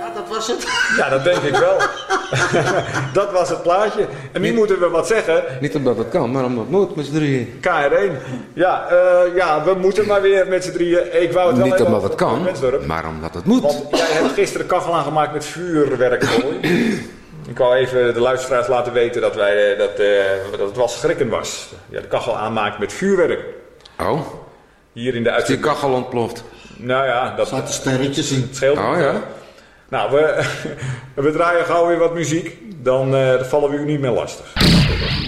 dat was het. Ja, dat denk ik wel. Dat was het plaatje. En nu moeten we wat zeggen. Niet omdat het kan, maar omdat het moet met z'n drieën. KR1. Ja, we moeten maar weer met z'n drieën. Ik wou het wel Niet even omdat het kan, Wensdorp. maar omdat het moet. Want jij hebt gisteren kachel aangemaakt met vuurwerk. Ik wou even de luisteraars laten weten dat het wel schrikken was. Ja, de kachel aanmaakt met vuurwerk. Oh, Hier in de is die uitzending. kachel ontploft? Nou ja, dat Zaten sterretjes in. scheelt. Oh ja. Nou, we draaien gauw weer wat muziek. Dan vallen we u niet meer lastig.